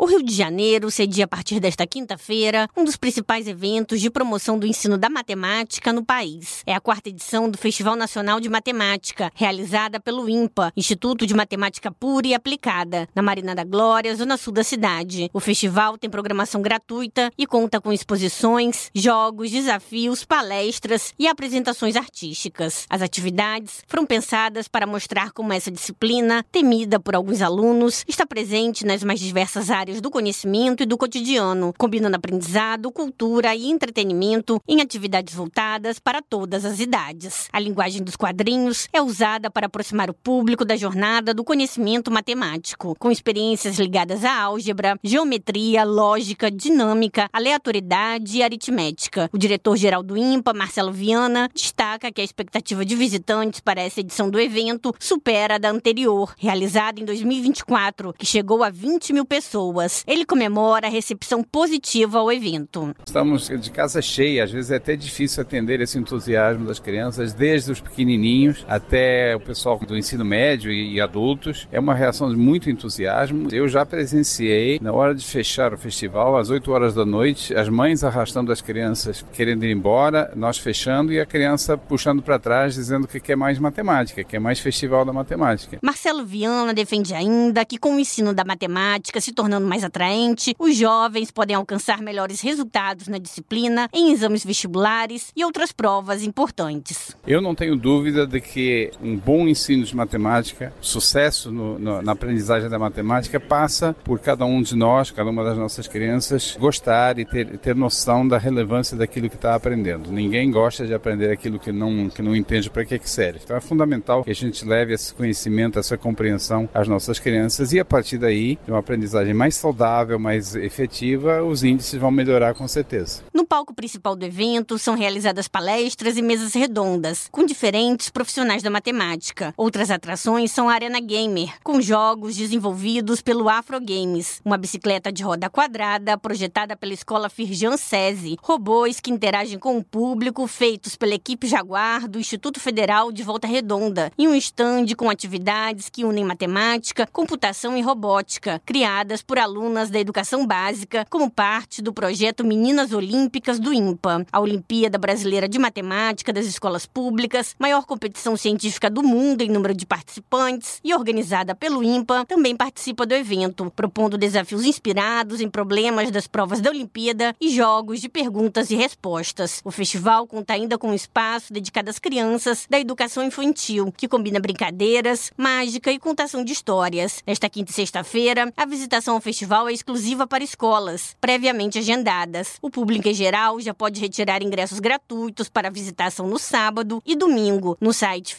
O Rio de Janeiro cedia a partir desta quinta-feira um dos principais eventos de promoção do ensino da matemática no país. É a 4ª edição do Festival Nacional de Matemática, realizada pelo INPA, Instituto de Matemática Pura e Aplicada, na Marina da Glória, zona sul da cidade. O festival tem programação gratuita e conta com exposições, jogos, desafios, palestras e apresentações artísticas. As atividades foram pensadas para mostrar como essa disciplina, temida por alguns alunos, está presente nas mais diversas áreas do conhecimento e do cotidiano, combinando aprendizado, cultura e entretenimento em atividades voltadas para todas as idades. A linguagem dos quadrinhos é usada para aproximar o público da jornada do conhecimento matemático, com experiências ligadas à álgebra, geometria, lógica, dinâmica, aleatoriedade e aritmética. O diretor-geral do INPA, Marcelo Viana, destaca que a expectativa de visitantes para essa edição do evento supera a da anterior, realizada em 2024, que chegou a 20 mil pessoas. Ele comemora a recepção positiva ao evento. Estamos de casa cheia, às vezes é até difícil atender esse entusiasmo das crianças, desde os pequenininhos até o pessoal do ensino médio e adultos. É uma reação de muito entusiasmo. Eu já presenciei, na hora de fechar o festival, às 8 horas da noite, as mães arrastando as crianças querendo ir embora, nós fechando e a criança puxando para trás, dizendo que quer mais matemática, quer mais festival da matemática. Marcelo Viana defende ainda que com o ensino da matemática se tornando mais atraente, os jovens podem alcançar melhores resultados na disciplina, em exames vestibulares e outras provas importantes. Eu não tenho dúvida de que um bom ensino de matemática, sucesso na aprendizagem da matemática, passa por cada um de nós, cada uma das nossas crianças, gostar e ter noção da relevância daquilo que está aprendendo. Ninguém gosta de aprender aquilo que não entende para que serve. Então é fundamental que a gente leve esse conhecimento, essa compreensão às nossas crianças e a partir daí, de uma aprendizagem mais saudável, mais efetiva, os índices vão melhorar com certeza. No palco principal do evento são realizadas palestras e mesas redondas, com diferentes profissionais da matemática. Outras atrações são a Arena Gamer, com jogos desenvolvidos pelo Afro Games, uma bicicleta de roda quadrada projetada pela escola Firjan SESI, robôs que interagem com o público feitos pela equipe Jaguar do Instituto Federal de Volta Redonda e um estande com atividades que unem matemática, computação e robótica, criadas por alunas da educação básica como parte do projeto Meninas Olímpicas do INPA, a Olimpíada Brasileira de Matemática das Escolas Públicas, maior competição científica do mundo em número de participantes e organizada pelo INPA, também participa do evento, propondo desafios inspirados em problemas das provas da Olimpíada e jogos de perguntas e respostas. O festival conta ainda com um espaço dedicado às crianças da educação infantil, que combina brincadeiras, mágica e contação de histórias. Nesta quinta e sexta-feira, a visitação ao festival é exclusiva para escolas, previamente agendadas. O público em geral já pode retirar ingressos gratuitos para visitação no sábado e domingo, no site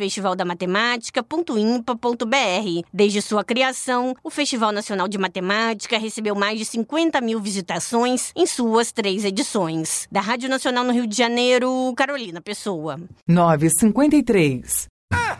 festivaldamatematica.impa.br. Desde sua criação, o Festival Nacional de Matemática recebeu mais de 50 mil visitações em suas 3 edições. Da Rádio Nacional no Rio de Janeiro, Carolina Pessoa. 9h53.